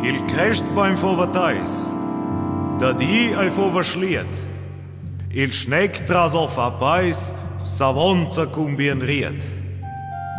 Il crest beim fovatais, da di ei fova schliet. Il schneck tras off a pais, savonza cum bien riet.